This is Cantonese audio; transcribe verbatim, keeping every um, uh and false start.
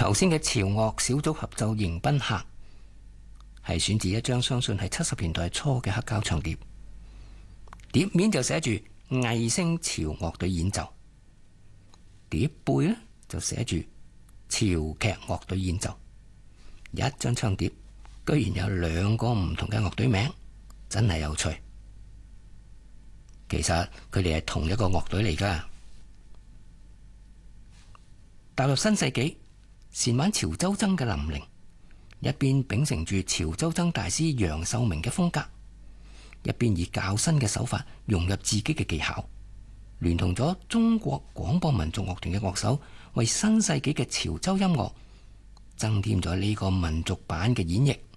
頭先嘅潮樂小組合奏《迎賓客》係選自一張相信係七十年代初嘅黑膠唱碟，碟面就寫住藝聲潮樂隊演奏，碟背呢就寫住潮劇樂隊演奏。一張唱碟居然有兩個唔同嘅樂隊名，真係有趣。其實佢哋係同一個樂隊嚟噶。踏入新世紀，擅玩潮州箏嘅林寧，一邊秉承住潮州箏大師楊秀明嘅風格，一邊以較新嘅手法融入自己嘅技巧，聯同咗中國廣播民族樂團嘅樂手，為新世紀嘅潮州音樂增添咗呢個民族版嘅演繹。